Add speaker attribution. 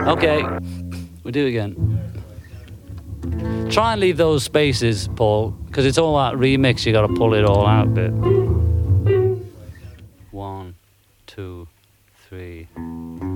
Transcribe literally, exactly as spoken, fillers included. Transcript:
Speaker 1: Okay, we'll do it again. Try and leave those spaces, Paul, because it's all that remix, you got to pull it all out a bit. One, two, three.